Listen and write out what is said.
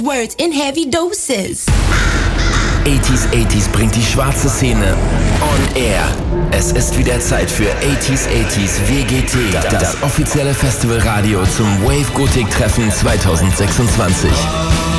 Words in heavy doses. 80s bringt die schwarze Szene on air. Es ist wieder Zeit für 80s WGT, das offizielle Festivalradio zum Wave Gothic Treffen 2026.